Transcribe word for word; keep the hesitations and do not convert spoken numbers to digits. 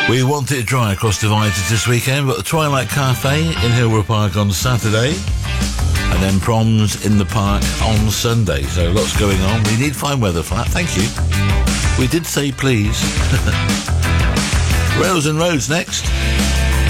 We want it dry across Dividers this weekend. We've got the Twilight Cafe in Hillborough Park on Saturday, and then Proms in the Park on Sunday. So lots going on. We need fine weather for that. Thank you. We did say please. Rails and Roads next.